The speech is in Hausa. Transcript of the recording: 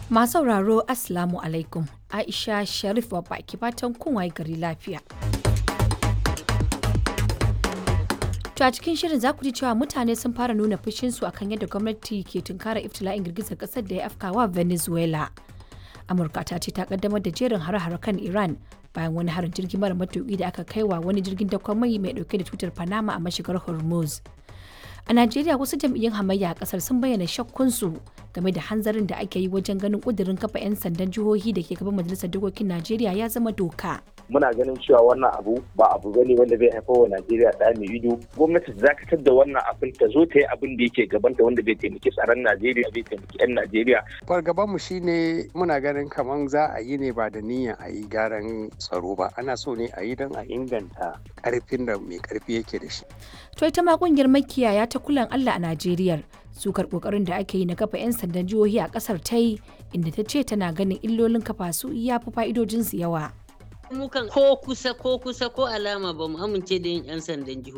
Masu sauraro Assalamu alaikum. Aisha Sharif wa baki fatan kun waye gari lafiya. To a cikin shirin za ku ji cewa mutane sun fara nuna fushinsu akan yadda gwamnati ke tunkara iftila'in girgizar ƙasar da ya afkawa Venezuela. Amurka ta ce ta kaddamar da jerin hare-hare kan Iran bayan wani harin jirgin mara matuƙi da aka kaiwa wani jirgin dakon mai dauke da tutar Panama a mashigar Hormuz. A Najeriya wasu jam'iyyun hamayya a kasar sun bayyana shakkunsu game da hanzarin da ake yi wajen ganin ƙudurin kafa 'yan sandan jihohi da ke gaban majalisar dokokin Najeriya ya zama doka. Muna ganin cewa wannan abu ba abu bane wanda zai haifar wa Najeriya da mai ido. Gwamnati ta dakatar da wannan abin ta zo ta yi abin da yake gabanta wanda bai taimaki tsaron Najeriya bai taimaki 'yan Najeriya. Fargabanmu shine muna ganin kaman za a yi ne ba da niyyar a yi gyaran tsaro ba. Ana so ne a yi don a inganta karfin da mai karfi yake da shi. To ita ma kungiyar makiyaya ta kulan Allah a Najeriya sukar kokarin da ake yi na kafa 'yan sandan jihohi a kasar ta yi inda ta ce tana ganin illolin kafa su ya fi fa'idojinsu yawa. Mukan ko kusa ko alama ba mu amince da yin 'yan sandan jihohi